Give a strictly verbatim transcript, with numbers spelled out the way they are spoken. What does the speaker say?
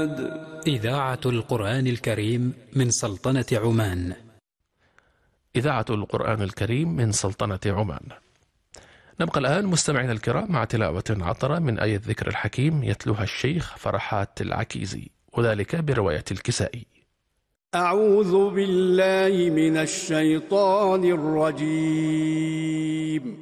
إذاعة القرآن الكريم من سلطنة عمان. إذاعة القرآن الكريم من سلطنة عمان. نبقى الآن مستمعينا الكرام مع تلاوة عطرة من آية الذكر الحكيم يتلوها الشيخ فرحات العكيزي، وذلك برواية الكسائي. أعوذ بالله من الشيطان الرجيم.